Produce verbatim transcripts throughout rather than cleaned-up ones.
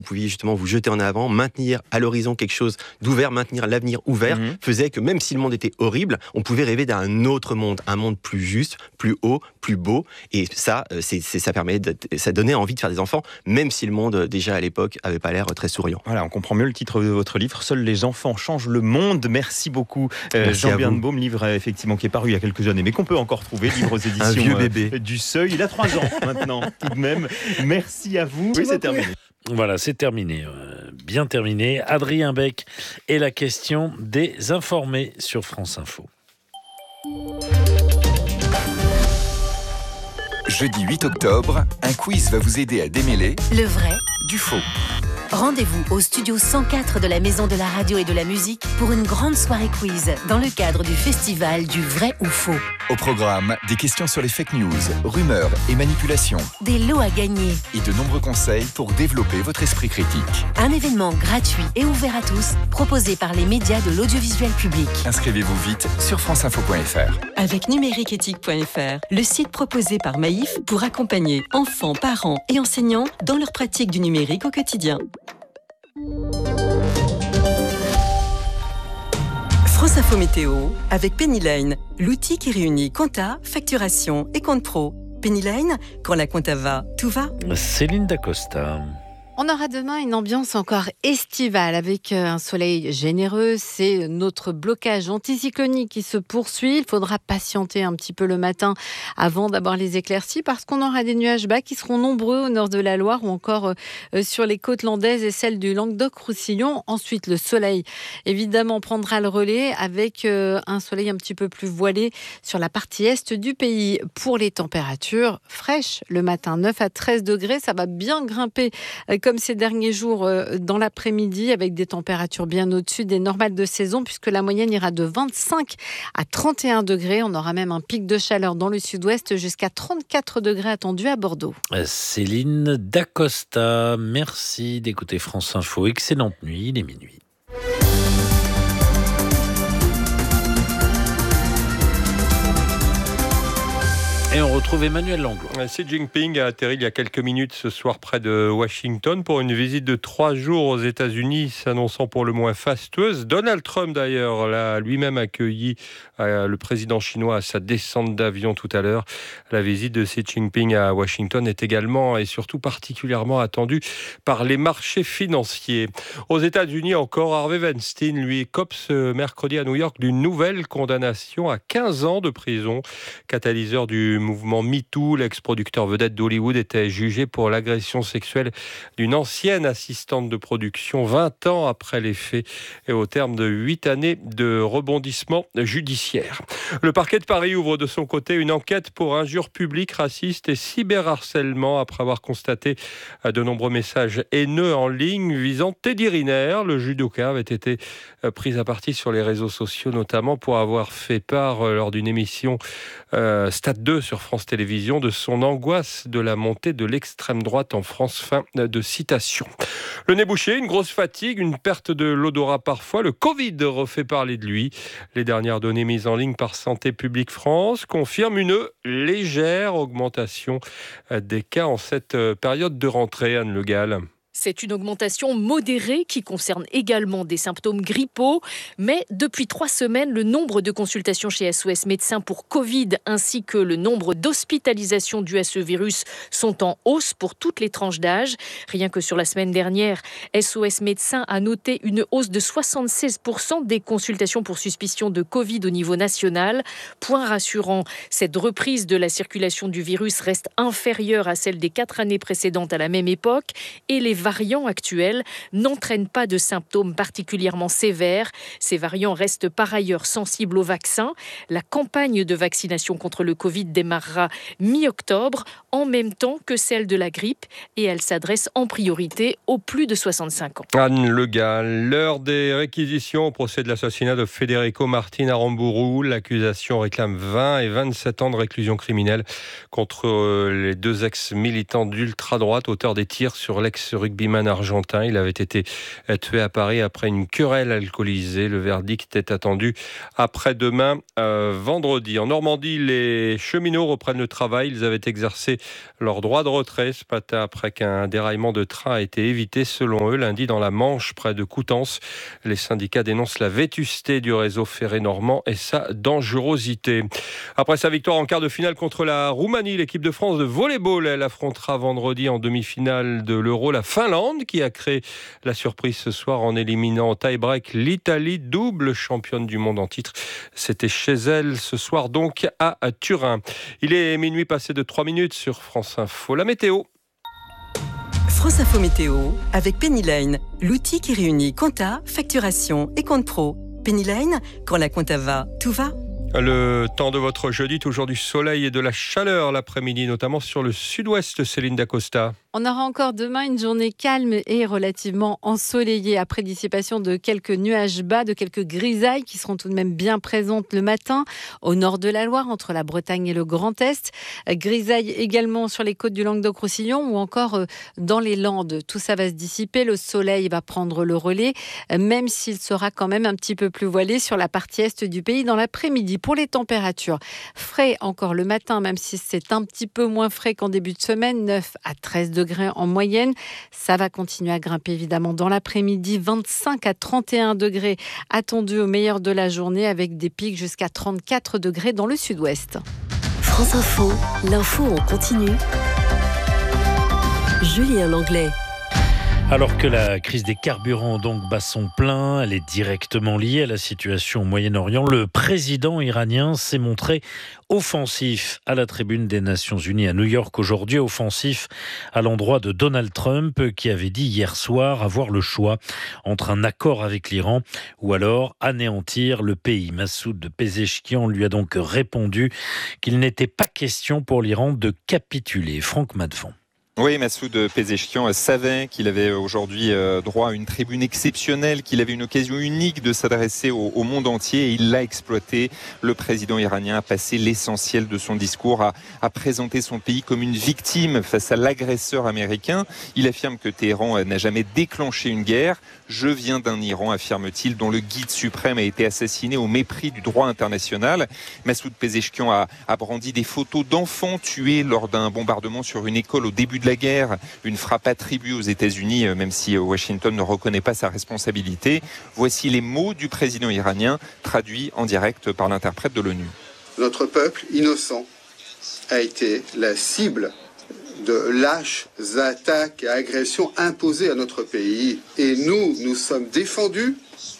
Vous pouviez justement vous jeter en avant, maintenir à l'horizon quelque chose d'ouvert, maintenir l'avenir ouvert, mmh. faisait que même si le monde était horrible, on pouvait rêver d'un autre monde, un monde plus juste, plus haut, plus beau. Et ça, c'est, c'est, ça permet, de, ça donnait envie de faire des enfants, même si le monde déjà à l'époque avait pas l'air très souriant. Voilà, on comprend mieux le titre de votre livre. Seuls les enfants changent le monde. Merci beaucoup, euh, Merci Jean Birnbaum. Livre euh, effectivement qui est paru il y a quelques années, mais qu'on peut encore trouver. Livre aux éditions un vieux bébé. Euh, du Seuil. Il a trois ans maintenant, tout de même. Merci à vous. Oui, c'est terminé. Voilà, c'est terminé. Euh, bien terminé. Adrien Beck et la question des informés sur France Info. Jeudi huit octobre, un quiz va vous aider à démêler le vrai du faux. Rendez-vous au studio cent quatre de la Maison de la Radio et de la Musique pour une grande soirée quiz dans le cadre du festival du vrai ou faux. Au programme, des questions sur les fake news, rumeurs et manipulations. Des lots à gagner. Et de nombreux conseils pour développer votre esprit critique. Un événement gratuit et ouvert à tous, proposé par les médias de l'audiovisuel public. Inscrivez-vous vite sur franceinfo point f r. Avec numériqueéthique point f r, le site proposé par Maïf pour accompagner enfants, parents et enseignants dans leur pratique du numérique au quotidien. France Info Météo avec Pennyline, l'outil qui réunit compta, facturation et compte pro. Pennyline, quand la compta va, tout va. Céline Dacosta. On aura demain une ambiance encore estivale avec un soleil généreux. C'est notre blocage anticyclonique qui se poursuit. Il faudra patienter un petit peu le matin avant d'avoir les éclaircies parce qu'on aura des nuages bas qui seront nombreux au nord de la Loire ou encore sur les côtes landaises et celles du Languedoc-Roussillon. Ensuite, le soleil, évidemment, prendra le relais avec un soleil un petit peu plus voilé sur la partie est du pays. Pour les températures fraîches, le matin, neuf à treize degrés, ça va bien grimper comme ces derniers jours dans l'après-midi avec des températures bien au-dessus des normales de saison puisque la moyenne ira de vingt-cinq à trente et un degrés. On aura même un pic de chaleur dans le sud-ouest jusqu'à trente-quatre degrés attendus à Bordeaux. Céline Dacosta, merci d'écouter France Info. Excellente nuit, il est minuit. Et on retrouve Emmanuel Langlois. Xi Jinping a atterri il y a quelques minutes ce soir près de Washington pour une visite de trois jours aux États-Unis, s'annonçant pour le moins fastueuse. Donald Trump, d'ailleurs, l'a lui-même accueilli euh, le président chinois à sa descente d'avion tout à l'heure. La visite de Xi Jinping à Washington est également et surtout particulièrement attendue par les marchés financiers. Aux États-Unis encore, Harvey Weinstein, lui, cope ce mercredi à New York d'une nouvelle condamnation à quinze ans de prison. Catalyseur du mouvement MeToo, l'ex-producteur vedette d'Hollywood était jugé pour l'agression sexuelle d'une ancienne assistante de production vingt ans après les faits et au terme de huit années de rebondissement judiciaire. Le parquet de Paris ouvre de son côté une enquête pour injures publiques, racistes et cyberharcèlement après avoir constaté de nombreux messages haineux en ligne visant Teddy Riner. Le judoka avait été pris à partie sur les réseaux sociaux, notamment pour avoir fait part lors d'une émission euh, Stade deux sur France Télévisions de son angoisse de la montée de l'extrême droite en France. Fin de citation. Le nez bouché, une grosse fatigue, une perte de l'odorat parfois. Le Covid refait parler de lui. Les dernières données mises en ligne par Santé publique France confirment une légère augmentation des cas en cette période de rentrée. Anne Le Gall. C'est une augmentation modérée qui concerne également des symptômes grippaux. Mais depuis trois semaines, le nombre de consultations chez S O S Médecins pour Covid ainsi que le nombre d'hospitalisations dues à ce virus sont en hausse pour toutes les tranches d'âge. Rien que sur la semaine dernière, S O S Médecins a noté une hausse de soixante-seize pour cent des consultations pour suspicion de Covid au niveau national. Point rassurant, cette reprise de la circulation du virus reste inférieure à celle des quatre années précédentes à la même époque et les variants actuels n'entraînent pas de symptômes particulièrement sévères. Ces variants restent par ailleurs sensibles au vaccin. La campagne de vaccination contre le Covid démarrera mi-octobre, en même temps que celle de la grippe, et elle s'adresse en priorité aux plus de soixante-cinq ans. Anne Le Gall, l'heure des réquisitions au procès de l'assassinat de Federico Martin à Rambourou. L'accusation réclame vingt et vingt-sept ans de réclusion criminelle contre les deux ex-militants d'ultra-droite, auteurs des tirs sur l'ex-rugbyman rugbyman argentin. Il avait été tué à Paris après une querelle alcoolisée. Le verdict est attendu après-demain, euh, vendredi. En Normandie, les cheminots reprennent le travail. Ils avaient exercé leur droit de retrait ce matin après qu'un déraillement de train a été évité, selon eux, lundi dans la Manche, près de Coutances. Les syndicats dénoncent la vétusté du réseau ferré normand et sa dangerosité. Après sa victoire en quart de finale contre la Roumanie, l'équipe de France de volley-ball, elle affrontera vendredi en demi-finale de l'Euro la Finlande, qui a créé la surprise ce soir en éliminant en tie-break l'Italie, double championne du monde en titre. C'était chez elle ce soir donc à Turin. Il est minuit passé de trois minutes sur France Info. La météo. France Info Météo avec Pennyline, l'outil qui réunit compta, facturation et compte pro. Pennyline, quand la compta va, tout va. Le temps de votre jeudi, toujours du soleil et de la chaleur l'après-midi, notamment sur le sud-ouest, Céline Dacosta. On aura encore demain une journée calme et relativement ensoleillée, après dissipation de quelques nuages bas, de quelques grisailles qui seront tout de même bien présentes le matin au nord de la Loire, entre la Bretagne et le Grand Est. Grisailles également sur les côtes du Languedoc-Roussillon ou encore dans les Landes. Tout ça va se dissiper, le soleil va prendre le relais, même s'il sera quand même un petit peu plus voilé sur la partie est du pays dans l'après-midi. Pour les températures, frais encore le matin, même si c'est un petit peu moins frais qu'en début de semaine, neuf à treize degrés en moyenne. Ça va continuer à grimper évidemment dans l'après-midi, vingt-cinq à trente et un degrés attendus au meilleur de la journée, avec des pics jusqu'à trente-quatre degrés dans le sud-ouest. France Info, l'info en continu. Julien Langlais. Alors que la crise des carburants donc bat son plein, elle est directement liée à la situation au Moyen-Orient. Le président iranien s'est montré offensif à la tribune des Nations Unies à New York aujourd'hui, offensif à l'endroit de Donald Trump, qui avait dit hier soir avoir le choix entre un accord avec l'Iran ou alors anéantir le pays. Massoud Pezeshkian lui a donc répondu qu'il n'était pas question pour l'Iran de capituler. Franck Madfon. Oui, Massoud Pezeshkian savait qu'il avait aujourd'hui droit à une tribune exceptionnelle, qu'il avait une occasion unique de s'adresser au, au monde entier, et il l'a exploité. Le président iranien a passé l'essentiel de son discours à, à présenter son pays comme une victime face à l'agresseur américain. Il affirme que Téhéran n'a jamais déclenché une guerre. Je viens d'un Iran, affirme-t-il, dont le guide suprême a été assassiné au mépris du droit international. Massoud Pezeshkian a, a brandi des photos d'enfants tués lors d'un bombardement sur une école au début de la guerre, une frappe attribuée aux États-Unis, même si Washington ne reconnaît pas sa responsabilité. Voici les mots du président iranien, traduits en direct par l'interprète de l'ONU. Notre peuple innocent a été la cible de lâches attaques et agressions imposées à notre pays. Et nous, nous sommes défendus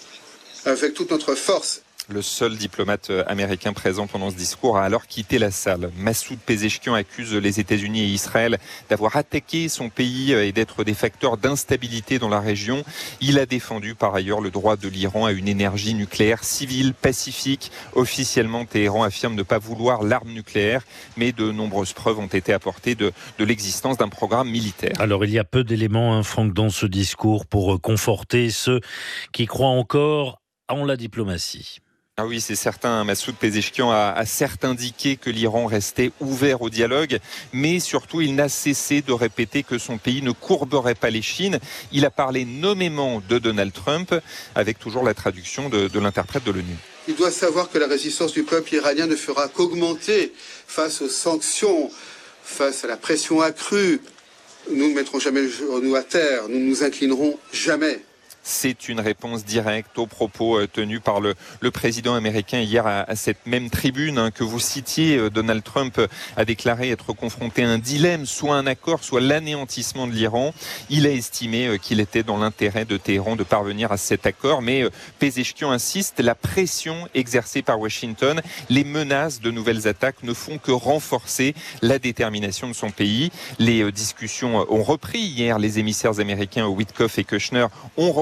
avec toute notre force. Le seul diplomate américain présent pendant ce discours a alors quitté la salle. Massoud Pezeshkian accuse les États-Unis et Israël d'avoir attaqué son pays et d'être des facteurs d'instabilité dans la région. Il a défendu par ailleurs le droit de l'Iran à une énergie nucléaire civile, pacifique. Officiellement, Téhéran affirme ne pas vouloir l'arme nucléaire, mais de nombreuses preuves ont été apportées de, de l'existence d'un programme militaire. Alors il y a peu d'éléments, hein, Franck, dans ce discours pour conforter ceux qui croient encore en la diplomatie. Ah oui, c'est certain. Massoud Pezeshkian a, a certes indiqué que l'Iran restait ouvert au dialogue, mais surtout, il n'a cessé de répéter que son pays ne courberait pas les chines. Il a parlé nommément de Donald Trump, avec toujours la traduction de, de l'interprète de l'ONU. Il doit savoir que la résistance du peuple iranien ne fera qu'augmenter face aux sanctions, face à la pression accrue. Nous ne mettrons jamais le genou à terre, nous ne nous inclinerons jamais. C'est une réponse directe aux propos tenus par le, le président américain hier à, à cette même tribune hein, que vous citiez. Donald Trump a déclaré être confronté à un dilemme, soit un accord, soit l'anéantissement de l'Iran. Il a estimé qu'il était dans l'intérêt de Téhéran de parvenir à cet accord, mais Pezeshkian insiste, la pression exercée par Washington, les menaces de nouvelles attaques ne font que renforcer la détermination de son pays. Les discussions ont repris hier. Les émissaires américains Witkoff et Kushner ont rencontré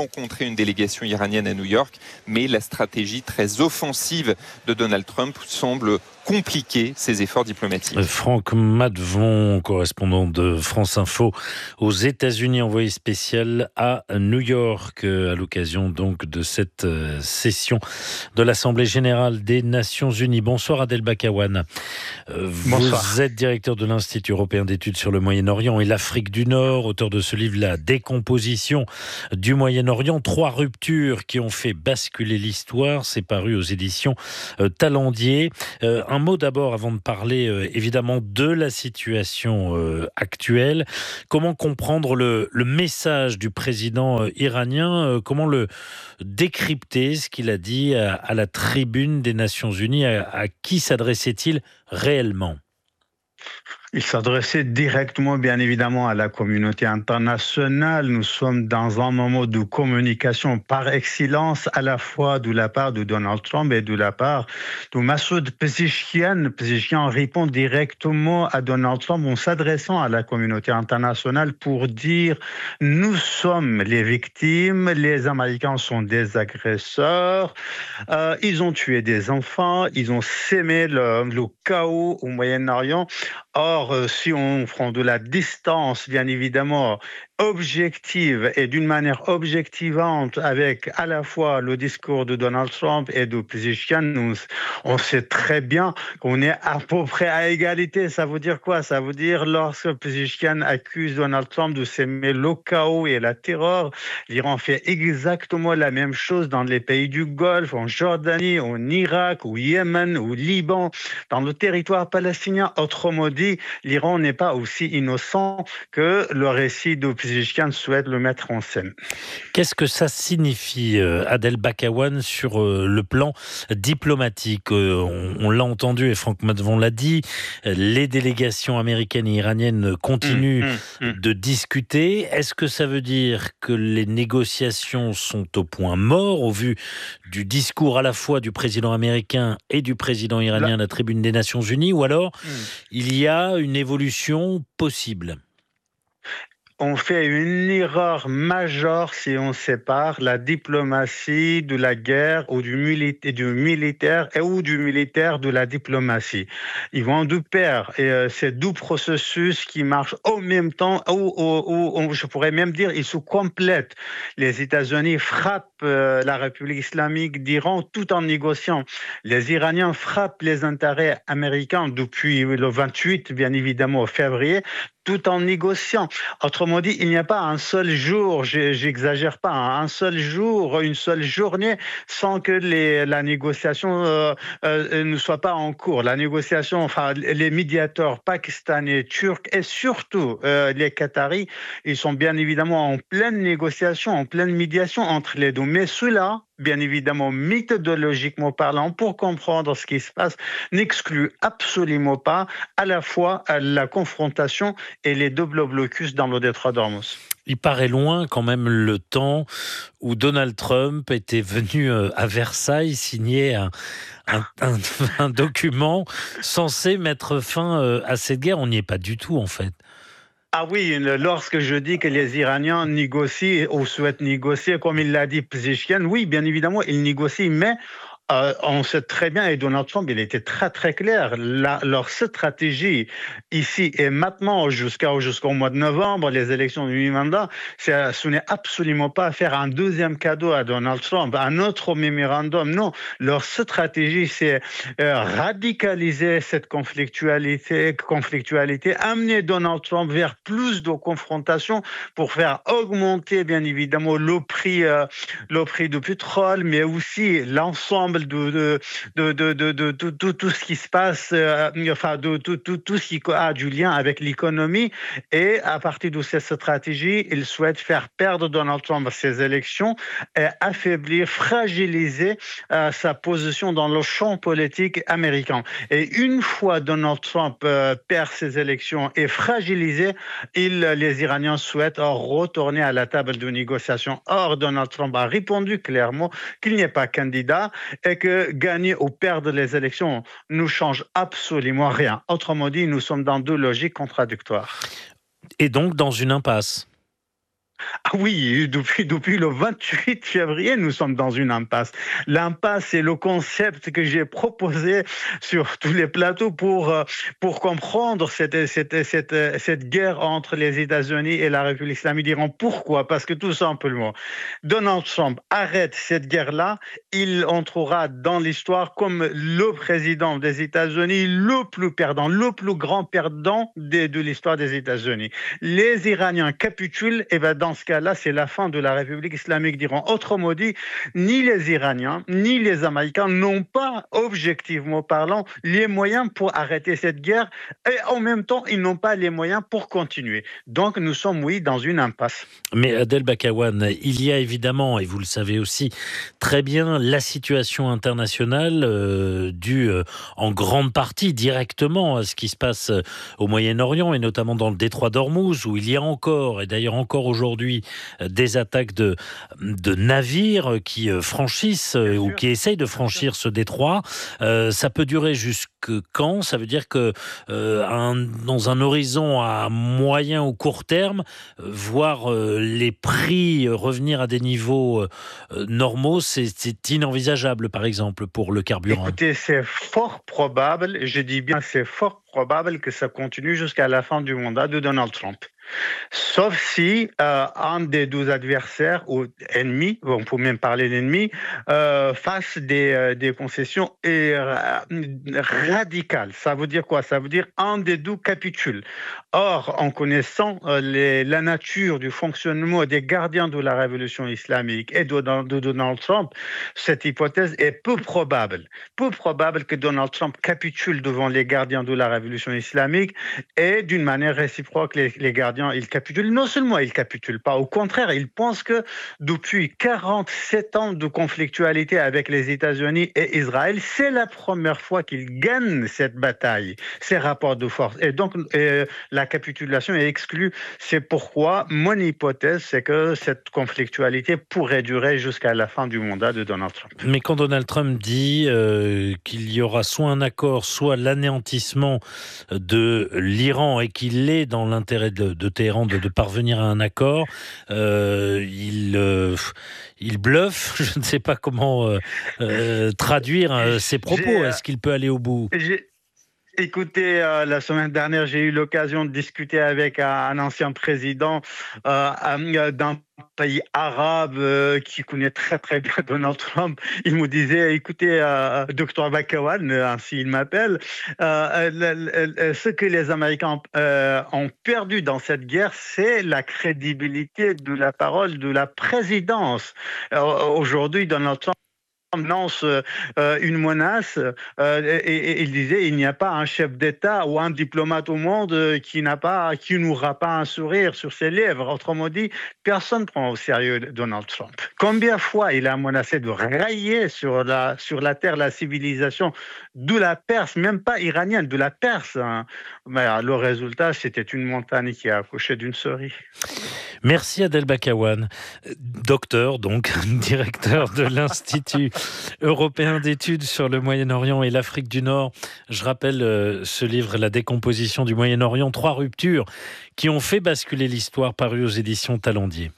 rencontrer une délégation iranienne à New York, mais la stratégie très offensive de Donald Trump semble compliquer ses efforts diplomatiques. Franck Madvon, correspondant de France Info aux États-Unis, envoyé spécial à New York à l'occasion donc de cette session de l'Assemblée générale des Nations Unies. Bonsoir Adel Bakawan. Vous Bonsoir. êtes directeur de l'Institut européen d'études sur le Moyen-Orient et l'Afrique du Nord, auteur de ce livre La décomposition du Moyen-Orient, trois ruptures qui ont fait basculer l'histoire. C'est paru aux éditions Talendier. Un mot d'abord avant de parler euh, évidemment de la situation euh, actuelle. Comment comprendre le, le message du président euh, iranien euh, Comment le décrypter, ce qu'il a dit à, à la tribune des Nations Unies? À, à qui s'adressait-il réellement? Il s'adressait directement, bien évidemment, à la communauté internationale. Nous sommes dans un moment de communication par excellence, à la fois de la part de Donald Trump et de la part de Massoud Pezeshkian. Pezeshkian répond directement à Donald Trump en s'adressant à la communauté internationale pour dire « Nous sommes les victimes, les Américains sont des agresseurs, euh, ils ont tué des enfants, ils ont sémé le, le chaos au Moyen-Orient. » Or, si on prend de la distance, bien évidemment, objective et d'une manière objectivante avec à la fois le discours de Donald Trump et de Pezeshkian, nous, on sait très bien qu'on est à peu près à égalité. Ça veut dire quoi? Ça veut dire lorsque Pezeshkian accuse Donald Trump de s'aimer le chaos et la terreur, l'Iran fait exactement la même chose dans les pays du Golfe, en Jordanie, en Irak, au Yémen, au Liban, dans le territoire palestinien. Autrement dit, l'Iran n'est pas aussi innocent que le récit de Pezeshkian souhaite le mettre en scène. Qu'est-ce que ça signifie, Adel Bakawan, sur le plan diplomatique? On, on l'a entendu et Franck Madvon l'a dit, les délégations américaines et iraniennes continuent mmh, mmh, mmh. de discuter. Est-ce que ça veut dire que les négociations sont au point mort au vu du discours à la fois du président américain et du président iranien à la tribune des Nations Unies, ou alors mmh. il y a une évolution possible? On fait une erreur majeure si on sépare la diplomatie de la guerre ou du, milita- du militaire et ou du militaire de la diplomatie. Ils vont de pair et euh, c'est deux processus qui marchent en même temps ou, ou, ou je pourrais même dire ils se complètent. Les États-Unis frappent euh, la République islamique d'Iran tout en négociant. Les Iraniens frappent les intérêts américains depuis le vingt-huit, bien évidemment, février, tout en négociant. Autrement dit, il n'y a pas un seul jour, j'exagère pas, un seul jour, une seule journée sans que les, la négociation euh, euh, ne soit pas en cours. La négociation, enfin, les médiateurs pakistanais, turcs et surtout euh, les Qataris, ils sont bien évidemment en pleine négociation, en pleine médiation entre les deux. Mais cela, bien évidemment, méthodologiquement parlant, pour comprendre ce qui se passe, n'exclut absolument pas à la fois la confrontation et les doubles blocus dans le détroit d'Ormuz. Il paraît loin quand même le temps où Donald Trump était venu à Versailles signer un, un, un, un document censé mettre fin à cette guerre. On n'y est pas du tout en fait. Ah oui, lorsque je dis que les Iraniens négocient ou souhaitent négocier, comme il l'a dit Pezeshkian, oui, bien évidemment, ils négocient, mais Euh, on sait très bien, et Donald Trump, il était très très clair, la, leur stratégie ici et maintenant, jusqu'à, jusqu'au mois de novembre, les élections du mi-mandat, c'est, ce n'est absolument pas faire un deuxième cadeau à Donald Trump, un autre mémorandum, non. Leur stratégie, c'est euh, radicaliser cette conflictualité, conflictualité, amener Donald Trump vers plus de confrontation pour faire augmenter, bien évidemment, le prix, euh, le prix du pétrole, mais aussi l'ensemble De, de, de, de, de, de, de, de tout ce qui se passe, euh, enfin, de, de, de, tout ce qui a du lien avec l'économie. Et à partir de cette stratégie, il souhaite faire perdre Donald Trump à ses élections et affaiblir, fragiliser euh, sa position dans le champ politique américain. Et une fois Donald Trump euh, perd ses élections et fragilisé, il, les Iraniens souhaitent retourner à la table de négociation. Or, Donald Trump a répondu clairement qu'il n'est pas candidat et que gagner ou perdre les élections ne change absolument rien. Autrement dit, nous sommes dans deux logiques contradictoires. Et donc dans une impasse. Ah oui, depuis, depuis le vingt-huit février, nous sommes dans une impasse. L'impasse, c'est le concept que j'ai proposé sur tous les plateaux pour, pour comprendre cette, cette, cette, cette guerre entre les États-Unis et la République islamique d'Iran. Pourquoi ? Parce que tout simplement, Donald Trump arrête cette guerre-là, il entrera dans l'histoire comme le président des États-Unis le plus perdant, le plus grand perdant de, de l'histoire des États-Unis. Les Iraniens capitulent, et bien dans ce cas-là, c'est la fin de la République islamique d'Iran. Autrement dit, ni les Iraniens, ni les Américains n'ont pas, objectivement parlant, les moyens pour arrêter cette guerre, et en même temps, ils n'ont pas les moyens pour continuer. Donc, nous sommes, oui, dans une impasse. Mais Adel Bakawan, il y a évidemment, et vous le savez aussi très bien, la situation internationale euh, due euh, en grande partie directement à ce qui se passe euh, au Moyen-Orient, et notamment dans le détroit d'Ormuz, où il y a encore, et d'ailleurs encore aujourd'hui, euh, des attaques de, de navires qui euh, franchissent euh, ou qui essayent de franchir ce détroit. Euh, ça peut durer jusque quand ? Ça veut dire que euh, un, dans un horizon à moyen ou court terme, euh, voir euh, les prix euh, revenir à des niveaux euh, normaux, c'est, c'est inenvisageable, par exemple, pour le carburant. Écoutez, c'est fort probable, je dis bien c'est fort probable que ça continue jusqu'à la fin du mandat de Donald Trump. Sauf si euh, un des deux adversaires ou ennemis, on peut même parler d'ennemis, euh, fasse des, euh, des concessions et, euh, radicales. Ça veut dire quoi ? Ça veut dire un des deux capitule. Or, en connaissant euh, les, la nature du fonctionnement des gardiens de la révolution islamique et de, de Donald Trump, cette hypothèse est peu probable. Peu probable que Donald Trump capitule devant les gardiens de la révolution islamique et d'une manière réciproque, les, les gardiens il capitule. Non seulement il ne capitule pas, au contraire, il pense que depuis quarante-sept ans de conflictualité avec les États-Unis et Israël, c'est la première fois qu'il gagne cette bataille, ces rapports de force. Et donc, euh, la capitulation est exclue. C'est pourquoi mon hypothèse, c'est que cette conflictualité pourrait durer jusqu'à la fin du mandat de Donald Trump. Mais quand Donald Trump dit euh, qu'il y aura soit un accord, soit l'anéantissement de l'Iran et qu'il est dans l'intérêt de, de Téhéran de, de parvenir à un accord, euh, il, euh, il bluffe. Je ne sais pas comment euh, euh, traduire euh, ses propos. J'ai, Est-ce qu'il peut aller au bout ? Écoutez, euh, la semaine dernière, j'ai eu l'occasion de discuter avec un, un ancien président euh, d'un pays arabe euh, qui connaît très très bien Donald Trump. Il me disait, écoutez, euh, docteur Bakawan, ainsi il m'appelle, euh, le, le, ce que les Américains euh, ont perdu dans cette guerre, c'est la crédibilité de la parole de la présidence. Euh, aujourd'hui, Donald Trump annonce euh, une menace euh, et, et il disait il n'y a pas un chef d'État ou un diplomate au monde euh, qui n'a pas, qui n'aura pas un sourire sur ses lèvres. Autrement dit, personne ne prend au sérieux Donald Trump. Combien de fois il a menacé de rayer sur la, sur la terre la civilisation de la Perse, même pas iranienne, de la Perse. Hein. Mais le résultat, c'était une montagne qui a accouché d'une souris. Merci Adel Bakawan, docteur donc, directeur de l'Institut européen d'études sur le Moyen-Orient et l'Afrique du Nord. Je rappelle euh, ce livre, La décomposition du Moyen-Orient, trois ruptures qui ont fait basculer l'histoire, paru aux éditions Talendier.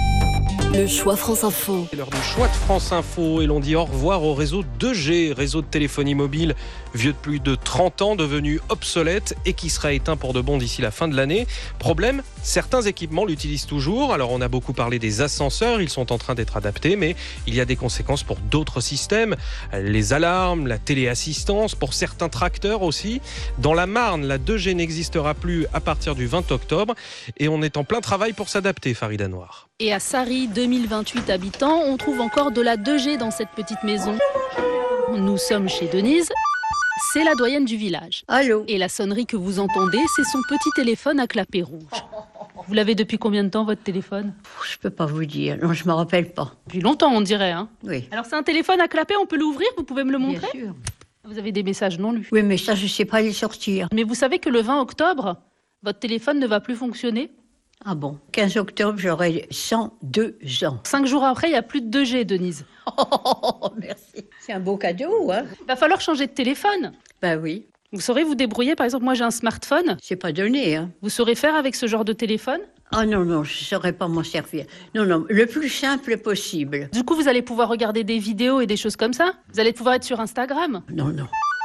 Le choix France Info. C'est l'heure du choix de France Info et l'on dit au revoir au réseau deux G, réseau de téléphonie mobile vieux de plus de trente ans, devenu obsolète et qui sera éteint pour de bon d'ici la fin de l'année. Problème, certains équipements l'utilisent toujours. Alors on a beaucoup parlé des ascenseurs, ils sont en train d'être adaptés, mais il y a des conséquences pour d'autres systèmes. Les alarmes, la téléassistance, pour certains tracteurs aussi. Dans la Marne, la deux G n'existera plus à partir du vingt octobre et on est en plein travail pour s'adapter, Farida Noir. Et à Sarri, deux mille vingt-huit habitants, on trouve encore de la deux G dans cette petite maison. Nous sommes chez Denise, c'est la doyenne du village. Allô ? Et la sonnerie que vous entendez, c'est son petit téléphone à clapet rouge. Vous l'avez depuis combien de temps, votre téléphone ? Je peux pas vous dire, non, je me rappelle pas. Depuis longtemps, on dirait, hein ? Oui. Alors c'est un téléphone à clapet, on peut l'ouvrir, vous pouvez me le montrer ? Bien sûr. Vous avez des messages non lus. Oui, mais ça, je sais pas les sortir. Mais vous savez que le vingt octobre, votre téléphone ne va plus fonctionner ? Ah bon ? quinze octobre, j'aurai cent deux ans. Cinq jours après, il n'y a plus de deux G, Denise. Oh, merci. C'est un beau cadeau, hein ? Il va falloir changer de téléphone. Ben oui. Vous saurez vous débrouiller, par exemple, moi j'ai un smartphone. C'est pas donné, hein ? Vous saurez faire avec ce genre de téléphone ? Ah non, non, je ne saurais pas m'en servir. Non, non, le plus simple possible. Du coup, vous allez pouvoir regarder des vidéos et des choses comme ça? Vous allez pouvoir être sur Instagram? Non, non.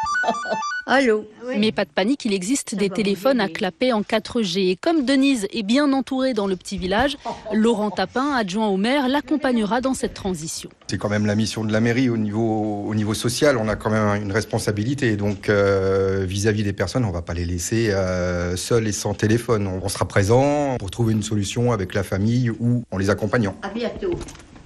Allô? Mais pas de panique, il existe des téléphones à clapet en quatre G. Et comme Denise est bien entourée dans le petit village, Laurent Tapin, adjoint au maire, l'accompagnera dans cette transition. C'est quand même la mission de la mairie au niveau, au niveau social. On a quand même une responsabilité. Donc, euh, vis-à-vis des personnes, on ne va pas les laisser euh, seuls et sans téléphone. On, on sera présent pour trouver une solution avec la famille ou en les accompagnant. À bientôt.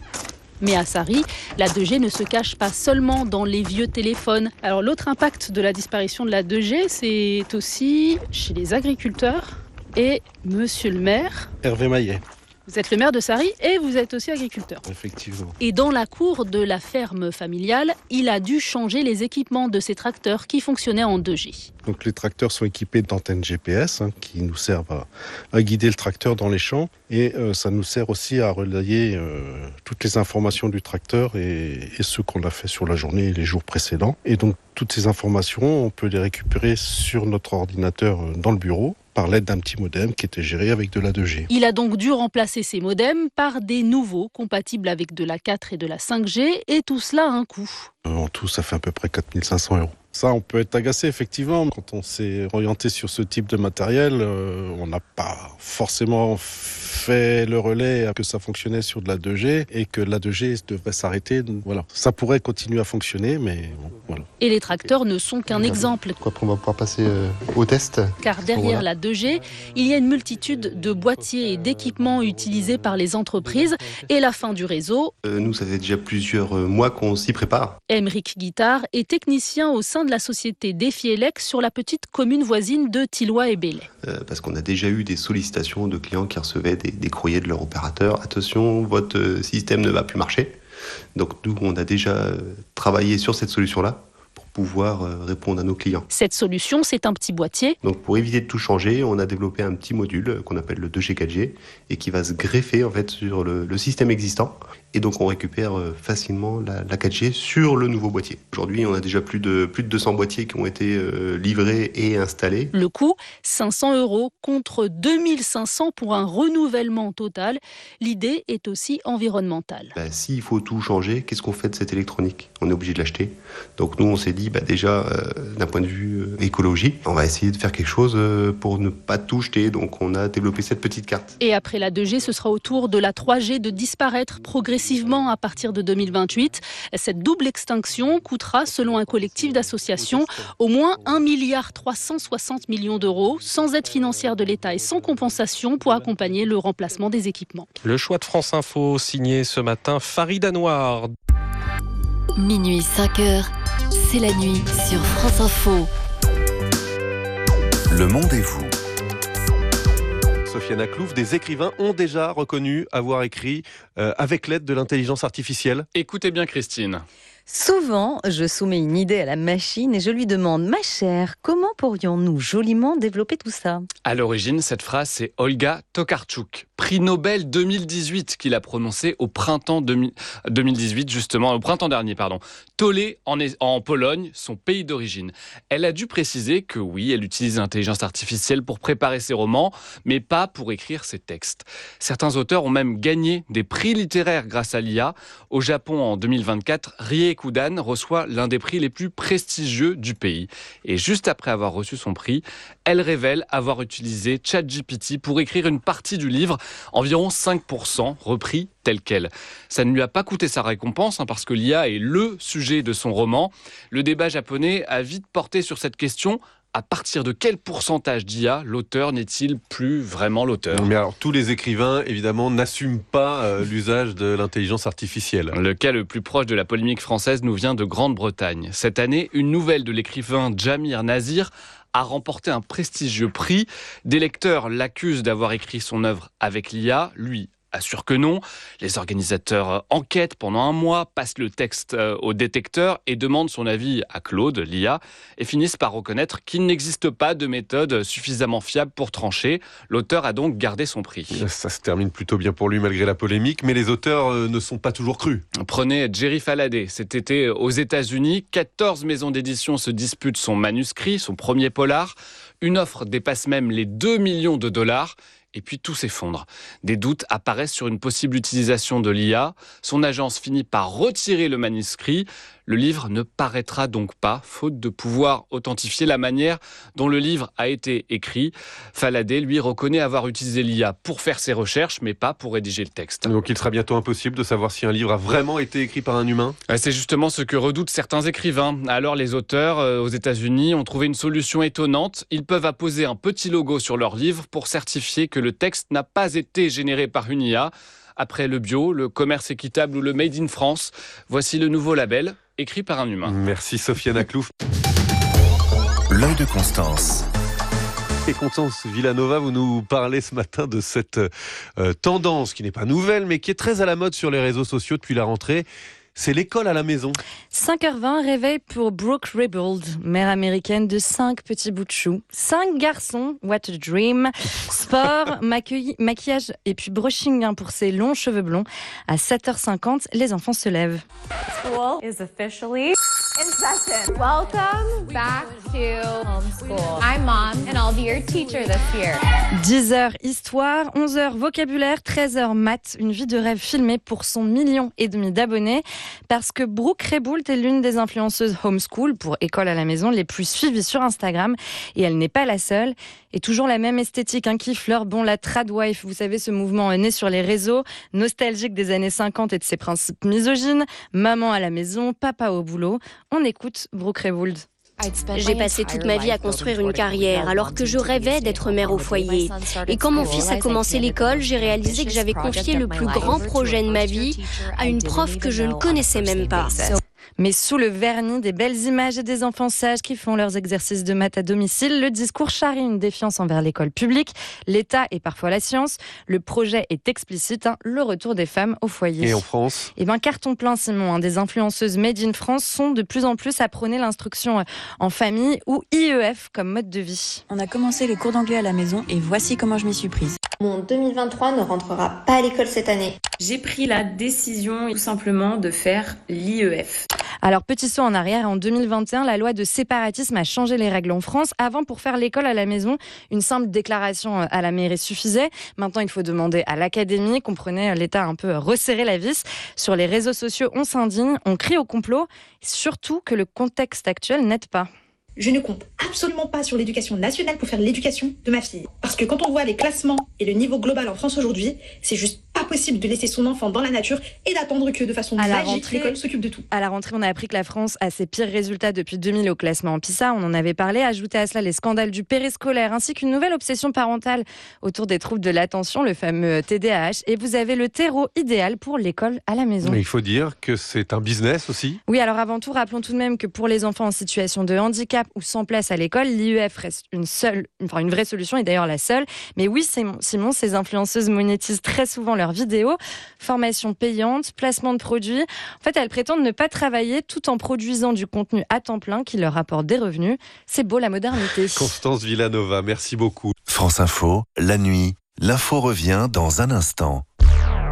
Mais à Sarri, la deux G ne se cache pas seulement dans les vieux téléphones. Alors l'autre impact de la disparition de la deux G, c'est aussi chez les agriculteurs. Et monsieur le maire... Hervé Maillet. Vous êtes le maire de Sarri et vous êtes aussi agriculteur. Effectivement. Et dans la cour de la ferme familiale, il a dû changer les équipements de ses tracteurs qui fonctionnaient en deux G. Donc les tracteurs sont équipés d'antennes G P S hein, qui nous servent à, à guider le tracteur dans les champs. Et euh, ça nous sert aussi à relayer euh, toutes les informations du tracteur et, et ce qu'on a fait sur la journée et les jours précédents. Et donc toutes ces informations, on peut les récupérer sur notre ordinateur dans le bureau par l'aide d'un petit modem qui était géré avec de la deux G. Il a donc dû remplacer ces modems par des nouveaux compatibles avec de la quatre et de la cinq G et tout cela a un coût. En tout, ça fait à peu près quatre mille cinq cents euros. Ça, on peut être agacé, effectivement. Quand on s'est orienté sur ce type de matériel, euh, on n'a pas forcément fait le relais que ça fonctionnait sur de la deux G et que la deux G devrait s'arrêter. Voilà. Ça pourrait continuer à fonctionner, mais bon, voilà. Et les tracteurs ne sont qu'un exemple. Après, on va pouvoir passer euh, au test. Car derrière voilà. la deux G, il y a une multitude de boîtiers et d'équipements utilisés par les entreprises. Et la fin du réseau... Euh, nous, ça fait déjà plusieurs mois qu'on s'y prépare. Émeric Guittard est technicien au sein de la société Défi-Elec sur la petite commune voisine de Tilloy et Belley. Euh, parce qu'on a déjà eu des sollicitations de clients qui recevaient des, des courriers de leur opérateur. Attention, votre système ne va plus marcher. Donc nous, on a déjà travaillé sur cette solution-là pour pouvoir répondre à nos clients. Cette solution, c'est un petit boîtier. Donc pour éviter de tout changer, on a développé un petit module qu'on appelle le deux G quatre G et qui va se greffer en fait sur le, le système existant. Et donc on récupère facilement la, la quatre G sur le nouveau boîtier. Aujourd'hui, on a déjà plus de, plus de deux cents boîtiers qui ont été euh, livrés et installés. Le coût, cinq cents euros contre deux mille cinq cents pour un renouvellement total. L'idée est aussi environnementale. Bah, s'il faut tout changer, qu'est-ce qu'on fait de cette électronique? On est obligé de l'acheter. Donc nous, on s'est dit, bah, déjà, euh, d'un point de vue euh, écologie, on va essayer de faire quelque chose euh, pour ne pas tout jeter. Donc on a développé cette petite carte. Et après la deux G, ce sera au tour de la trois G de disparaître progressivement à partir de deux mille vingt-huit. Cette double extinction coûtera, selon un collectif d'associations, au moins un milliard trois cent soixante millions d'euros, sans aide financière de l'État et sans compensation pour accompagner le remplacement des équipements. Le choix de France Info, signé ce matin Farid Anouar. Minuit cinq heures, c'est la nuit sur France Info. Le monde et vous. Sofiane Aklouf, des écrivains ont déjà reconnu avoir écrit euh, avec l'aide de l'intelligence artificielle. Écoutez bien Christine. Souvent, je soumets une idée à la machine et je lui demande « Ma chère, comment pourrions-nous joliment développer tout ça ?» À l'origine, cette phrase, c'est Olga Tokarczuk, prix Nobel deux mille dix-huit, qu'il a prononcé au printemps deux mille dix-huit, justement, au printemps dernier, pardon. Tolé, en, en Pologne, son pays d'origine. Elle a dû préciser que oui, elle utilise l'intelligence artificielle pour préparer ses romans, mais pas pour écrire ses textes. Certains auteurs ont même gagné des prix littéraires grâce à l'I A. Au Japon, en deux mille vingt-quatre, Rie Kudan reçoit l'un des prix les plus prestigieux du pays. Et juste après avoir reçu son prix, elle révèle avoir utilisé ChatGPT pour écrire une partie du livre, environ cinq pour cent, repris tel quel. Ça ne lui a pas coûté sa récompense, hein, parce que l'I A est le sujet de son roman. Le débat japonais a vite porté sur cette question. À partir de quel pourcentage d'I A l'auteur n'est-il plus vraiment l'auteur? Mais alors, tous les écrivains, évidemment, n'assument pas euh, l'usage de l'intelligence artificielle. Le cas le plus proche de la polémique française nous vient de Grande-Bretagne. Cette année, une nouvelle de l'écrivain Jamir Nazir a remporté un prestigieux prix. Des lecteurs l'accusent d'avoir écrit son œuvre avec l'I A, lui assure que non. Les organisateurs enquêtent pendant un mois, passent le texte au détecteur et demandent son avis à Claude, l'I A, et finissent par reconnaître qu'il n'existe pas de méthode suffisamment fiable pour trancher. L'auteur a donc gardé son prix. Ça se termine plutôt bien pour lui malgré la polémique, mais les auteurs ne sont pas toujours crus. Prenez Jerry Faladay. Cet été aux États-Unis, quatorze maisons d'édition se disputent son manuscrit, son premier polar. Une offre dépasse même les deux millions de dollars. Et puis tout s'effondre. Des doutes apparaissent sur une possible utilisation de l'I A. Son agence finit par retirer le manuscrit. Le livre ne paraîtra donc pas, faute de pouvoir authentifier la manière dont le livre a été écrit. Faladé, lui, reconnaît avoir utilisé l'I A pour faire ses recherches, mais pas pour rédiger le texte. Donc il sera bientôt impossible de savoir si un livre a vraiment été écrit par un humain ? C'est justement ce que redoutent certains écrivains. Alors les auteurs euh, aux États-Unis ont trouvé une solution étonnante. Ils peuvent apposer un petit logo sur leur livre pour certifier que le texte n'a pas été généré par une I A. Après le bio, le commerce équitable ou le Made in France, voici le nouveau label écrit par un humain. Merci Sofiane Aklouf. L'œil de Constance. Et Constance Villanova, vous nous parlez ce matin de cette euh, tendance qui n'est pas nouvelle, mais qui est très à la mode sur les réseaux sociaux depuis la rentrée. C'est l'école à la maison. cinq heures vingt, réveil pour Brooke Rebold, mère américaine de cinq petits bouts de chou. Cinq garçons, what a dream. Sport, maquillage et puis brushing hein, pour ses longs cheveux blonds. À sept heures cinquante, les enfants se lèvent. School is officially in session. Welcome back to homeschool. I'm mom and I'll be your teacher this year. dix heures histoire, onze heures vocabulaire, treize heures maths. Une vie de rêve filmée pour son million et demi d'abonnés. Parce que Brooke Rebold est l'une des influenceuses homeschool pour école à la maison les plus suivies sur Instagram. Et elle n'est pas la seule. Et toujours la même esthétique hein, qui fleure bon la tradwife. Vous savez, ce mouvement né sur les réseaux, nostalgique des années cinquante et de ses principes misogynes. Maman à la maison, papa au boulot. On écoute Brooke Rebold. J'ai passé toute ma vie à construire une carrière alors que je rêvais d'être mère au foyer. Et quand mon fils a commencé l'école, j'ai réalisé que j'avais confié le plus grand projet de ma vie à une prof que je ne connaissais même pas. Mais sous le vernis des belles images et des enfants sages qui font leurs exercices de maths à domicile, le discours charrie une défiance envers l'école publique, l'État et parfois la science. Le projet est explicite, hein, le retour des femmes au foyer. Et en France ? Eh bien, carton plein, Simon. Hein, des influenceuses made in France sont de plus en plus à prôner l'instruction en famille ou I E F comme mode de vie. On a commencé les cours d'anglais à la maison et voici comment je m'y suis prise. Mon deux mille vingt-trois ne rentrera pas à l'école cette année. J'ai pris la décision tout simplement de faire l'I E F. Alors, petit saut en arrière, en deux mille vingt et un, la loi de séparatisme a changé les règles en France. Avant, pour faire l'école à la maison, une simple déclaration à la mairie suffisait. Maintenant, il faut demander à l'académie. Comprenez, l'État a un peu resserré la vis. Sur les réseaux sociaux, on s'indigne, on crie au complot. Surtout que le contexte actuel n'aide pas. Je ne compte absolument pas sur l'éducation nationale pour faire l'éducation de ma fille. Parce que quand on voit les classements et le niveau global en France aujourd'hui, c'est juste pas possible de laisser son enfant dans la nature et d'attendre que de façon à magique, rentrée, l'école s'occupe de tout. À la rentrée, on a appris que la France a ses pires résultats depuis deux mille au classement en PISA. On en avait parlé. Ajoutez à cela les scandales du périscolaire ainsi qu'une nouvelle obsession parentale autour des troubles de l'attention, le fameux T D A H. Et vous avez le terreau idéal pour l'école à la maison. Mais il faut dire que c'est un business aussi. Oui, alors avant tout, rappelons tout de même que pour les enfants en situation de handicap ou sans place à l'école, l'I E F reste une seule, enfin une vraie solution et d'ailleurs la seule. Mais oui, Simon, ces influenceuses monétisent très souvent leurs vidéos. Formation payante, placement de produits. En fait, elles prétendent ne pas travailler tout en produisant du contenu à temps plein qui leur apporte des revenus. C'est beau la modernité. Constance Villanova, merci beaucoup. France Info, la nuit, l'info revient dans un instant.